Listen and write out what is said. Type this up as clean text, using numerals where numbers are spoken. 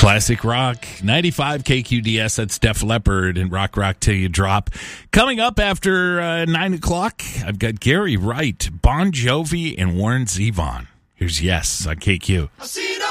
Classic rock, 95 KQDS. That's Def Leppard and Rock Till You Drop. Coming up after 9 o'clock, I've got Gary Wright, Bon Jovi, and Warren Zevon. Here's Yes on KQ.